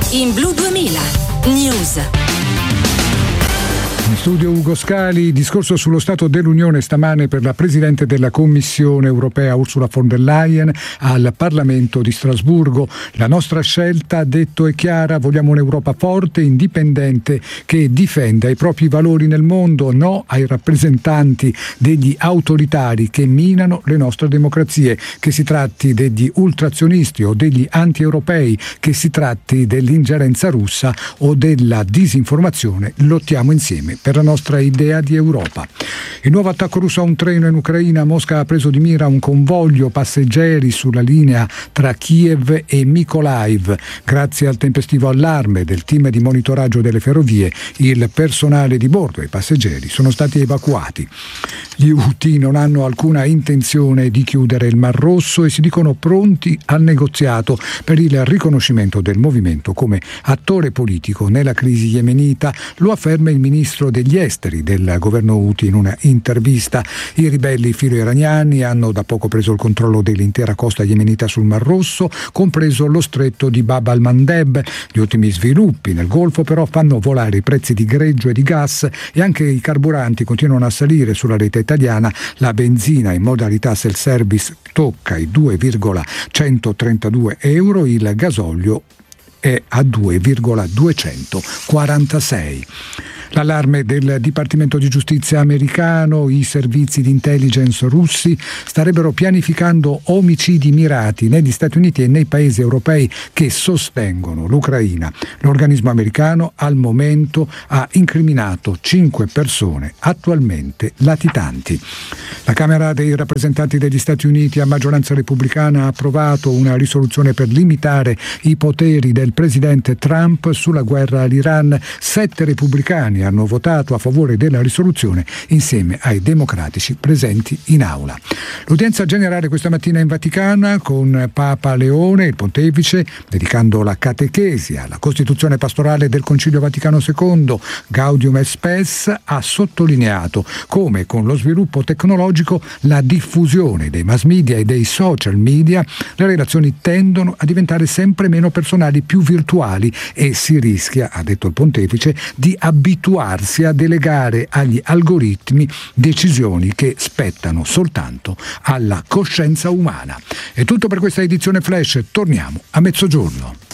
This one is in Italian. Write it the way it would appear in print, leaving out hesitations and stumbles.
In Blu 2000 News. In studio Ugo Scali, discorso sullo Stato dell'Unione stamane per la Presidente della Commissione europea Ursula von der Leyen al Parlamento di Strasburgo. La nostra scelta, ha detto, è chiara: vogliamo un'Europa forte, indipendente, che difenda i propri valori nel mondo, no ai rappresentanti degli autoritari che minano le nostre democrazie, che si tratti degli ultrazionisti o degli anti-europei, che si tratti dell'ingerenza russa o della disinformazione. Lottiamo insieme per la nostra idea di Europa. Il nuovo attacco russo a un treno in Ucraina. Mosca ha preso di mira un convoglio passeggeri sulla linea tra Kiev e Mykolaiv. Grazie al tempestivo allarme del team di monitoraggio delle ferrovie, il personale di bordo e i passeggeri sono stati evacuati. Gli Houthi non hanno alcuna intenzione di chiudere il Mar Rosso e si dicono pronti al negoziato per il riconoscimento del movimento come attore politico nella crisi yemenita. Lo afferma il ministro degli esteri del governo Houthi in una intervista. I ribelli filo-iraniani hanno da poco preso il controllo dell'intera costa yemenita sul Mar Rosso, compreso lo stretto di Bab al-Mandeb. Gli ultimi sviluppi nel Golfo però fanno volare i prezzi di greggio e di gas e anche i carburanti continuano a salire. Sulla rete italiana la benzina in modalità self-service tocca i 2,132 euro, il gasolio è a 2,246. L'allarme del Dipartimento di Giustizia americano: i servizi di intelligence russi starebbero pianificando omicidi mirati negli Stati Uniti e nei paesi europei che sostengono l'Ucraina. L'organismo americano al momento ha incriminato 5 persone attualmente latitanti. La Camera dei rappresentanti degli Stati Uniti a maggioranza repubblicana ha approvato una risoluzione per limitare i poteri del presidente Trump sulla guerra all'Iran. 7 repubblicani hanno votato a favore della risoluzione insieme ai democratici presenti in aula. L'udienza generale questa mattina in Vaticana con Papa Leone, il pontefice, dedicando la catechesi alla Costituzione pastorale del Concilio Vaticano II, Gaudium et Spes, ha sottolineato come con lo sviluppo tecnologico, la diffusione dei mass media e dei social media, le relazioni tendono a diventare sempre meno personali, più virtuali, e si rischia, ha detto il pontefice, di abituarsi a delegare agli algoritmi decisioni che spettano soltanto alla coscienza umana. È tutto per questa edizione Flash, torniamo a mezzogiorno.